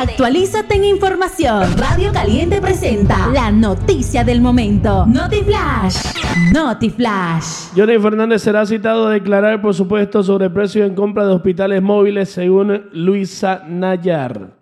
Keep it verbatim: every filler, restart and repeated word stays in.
Actualízate en información. Radio Caliente presenta la noticia del momento. Notiflash. Notiflash. Johnny Fernández será citado a declarar, por supuesto, sobre precios en compra de hospitales móviles, según Luisa Nayar.